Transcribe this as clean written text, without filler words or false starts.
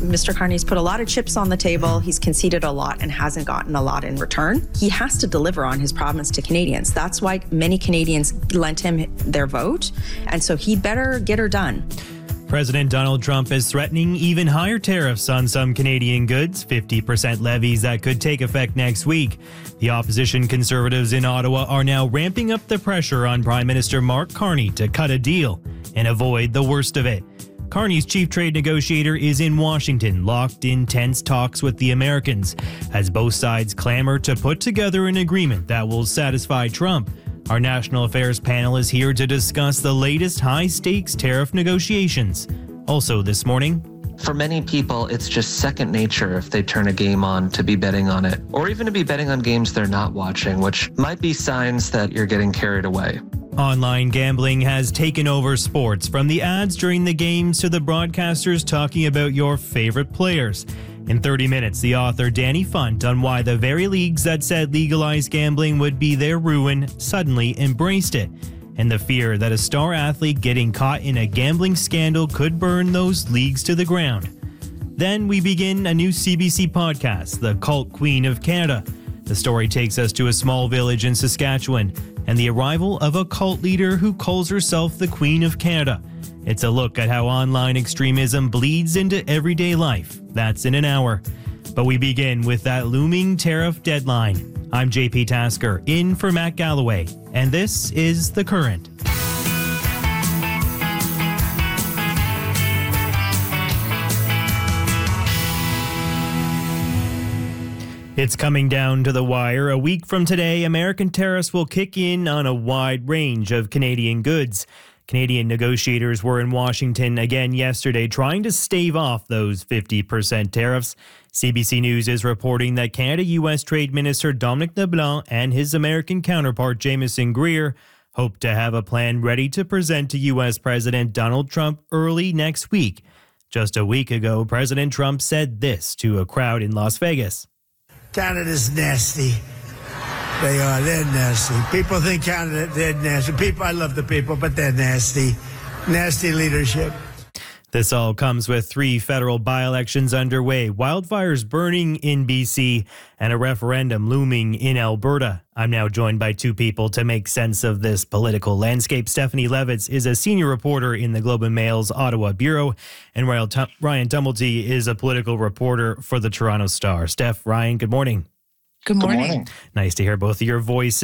Mr. Carney's put a lot of chips on the table. He's conceded a lot and hasn't gotten a lot in return. He has to deliver on his promise to Canadians. That's why many Canadians lent him their vote. And so he better get her done. President Donald Trump is threatening even higher tariffs on some Canadian goods, 50% levies that could take effect next week. The opposition Conservatives in Ottawa are now ramping up the pressure on Prime Minister Mark Carney to cut a deal and avoid the worst of it. Carney's chief trade negotiator is in Washington, locked in tense talks with the Americans, as both sides clamor to put together an agreement that will satisfy Trump. Our National Affairs panel is here to discuss the latest high-stakes tariff negotiations. Also this morning, for many people, it's just second nature if they turn a game on to be betting on it, or even to be betting on games they're not watching, which might be signs that you're getting carried away. Online gambling has taken over sports, from the ads during the games to the broadcasters talking about your favorite players. In 30 minutes, the author Danny Funt on why the very leagues that said legalized gambling would be their ruin suddenly embraced it, and the fear that a star athlete getting caught in a gambling scandal could burn those leagues to the ground. Then we begin a new CBC podcast, The Cult Queen of Canada. The story takes us to a small village in Saskatchewan and the arrival of a cult leader who calls herself the Queen of Canada. It's a look at how online extremism bleeds into everyday life. That's in an hour. But we begin with that looming tariff deadline. I'm JP Tasker, in for Matt Galloway, and this is The Current. It's coming down to the wire. A week from today, American tariffs will kick in on a wide range of Canadian goods. Canadian negotiators were in Washington again yesterday trying to stave off those 50% tariffs. CBC News is reporting that Canada-U.S. Trade Minister Dominic LeBlanc and his American counterpart Jameson Greer hope to have a plan ready to present to U.S. President Donald Trump early next week. Just a week ago, President Trump said this to a crowd in Las Vegas. Canada's nasty. They are. They're nasty. People think Canada, they're nasty. I love the people, but they're nasty. Nasty leadership. This all comes with 3 federal by-elections underway, wildfires burning in BC, and a referendum looming in Alberta. I'm now joined by 2 people to make sense of this political landscape. Stephanie Levitz is a senior reporter in the Globe and Mail's Ottawa Bureau, and Ryan Tumblety is a political reporter for the Toronto Star. Steph, Ryan, good morning. Good morning. Nice to hear both of your voices.